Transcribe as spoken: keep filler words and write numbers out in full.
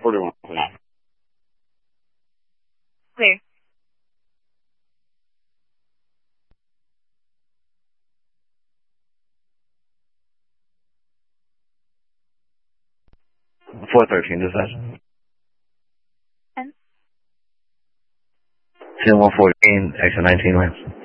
forty-one, please. Clear. four thirteen, dispatch. ten. ten one fourteen, exit nineteen, Lance.